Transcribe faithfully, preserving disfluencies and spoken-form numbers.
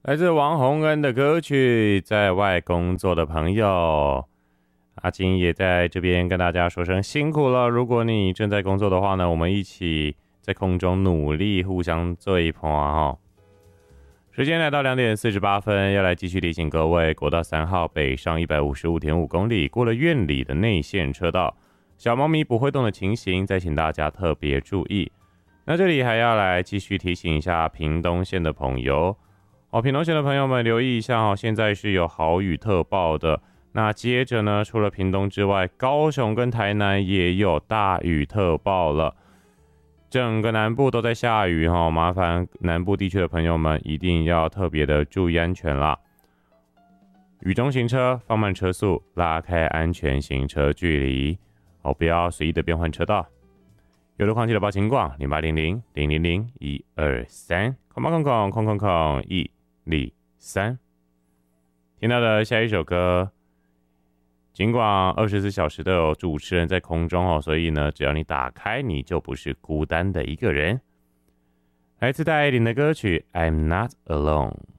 来自王洪恩的歌曲，在外工作的朋友，阿金也在这边跟大家说声辛苦了。如果你正在工作的话呢，我们一起在空中努力，互相追捧啊哈。时间来到两点四十八分，要来继续提醒各位，国道三号北上一百五十五点五公里，过了院里的内线车道，小猫咪不会动的情形，再请大家特别注意。那这里还要来继续提醒一下屏东县的朋友。哦，屏东县的朋友们留意一下哦，现在是有豪雨特报的。那接着呢，除了屏东之外，高雄跟台南也有大雨特报了。整个南部都在下雨哈，麻烦南部地区的朋友们一定要特别的注意安全啦。雨中行车，放慢车速，拉开安全行车距离，哦，不要随意的变换车道。有路况记得报警广零八零零零零零一二三，空八空空空空空一。李三，听到的下一首歌，尽管二十四小时都有主持人在空中哦，所以呢，只要你打开，你就不是孤单的一个人。来自戴爱玲的歌曲《I'm Not Alone》。